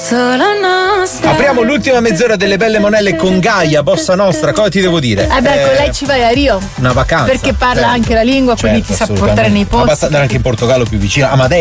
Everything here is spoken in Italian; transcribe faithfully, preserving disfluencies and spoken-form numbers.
sola nostra. Apriamo l'ultima mezz'ora delle belle monelle con Gaia, bossa nostra. Cosa ti devo dire? Eh beh, con lei ci vai a Rio. Una vacanza. Perché parla certo. anche la lingua, quindi Certo, ti sa portare nei posti. Ma basta andare anche in Portogallo più vicino. Amadeus.